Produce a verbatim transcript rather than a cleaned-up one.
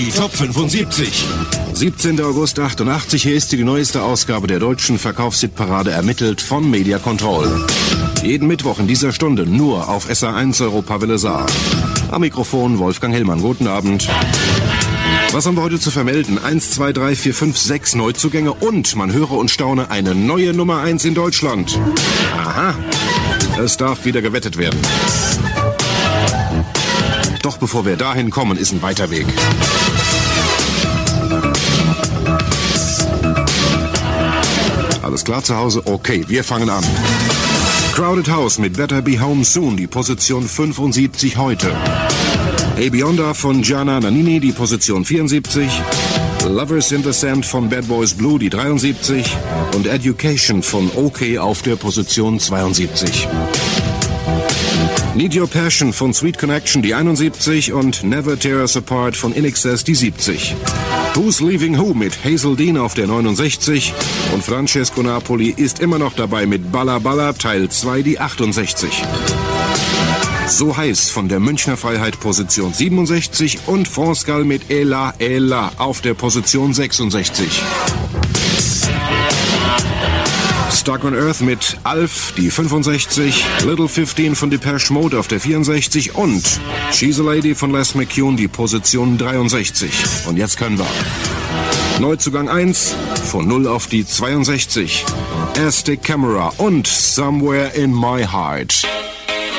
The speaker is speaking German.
Die Top fünfundsiebzig. siebzehnter August achtundachtzig, hier ist die neueste Ausgabe der deutschen Verkaufshitparade ermittelt von Media Control. Jeden Mittwoch in dieser Stunde nur auf S R eins Europawelle Saar. Am Mikrofon Wolfgang Hellmann. Guten Abend. Was haben wir heute zu vermelden? eins, zwei, drei, vier, fünf, sechs Neuzugänge und, man höre und staune, eine neue Nummer eins in Deutschland. Aha, es darf wieder gewettet werden. Doch bevor wir dahin kommen, ist ein weiter Weg. Alles klar zu Hause? Okay, wir fangen an. Crowded House mit Better Be Home Soon, die Position fünfundsiebzig heute. Hey Beyonda von Gianna Nannini, die Position vierundsiebzig. Lovers in the Sand von Bad Boys Blue, die dreiundsiebzig. Und Education von OK auf der Position zweiundsiebzig. Need Your Passion von Sweet Connection, die einundsiebzig. Und Never Tear Us Apart von In Excess, die siebzig. Who's Leaving Who mit Hazel Dean auf der neunundsechzig. Und Francesco Napoli ist immer noch dabei mit Balla Balla Teil zwei, die achtundsechzig. So heiß von der Münchner Freiheit Position siebenundsechzig und Franskal mit Ela Ela auf der Position sechsundsechzig. Stuck on Earth mit Alf, die fünfundsechzig, Little fünfzehn von Depeche Mode auf der vierundsechzig und She's a Lady von Les McCune, die Position dreiundsechzig. Und jetzt können wir. Neuzugang eins, von null auf die zweiundsechzig. Aztec Camera und Somewhere in My Heart.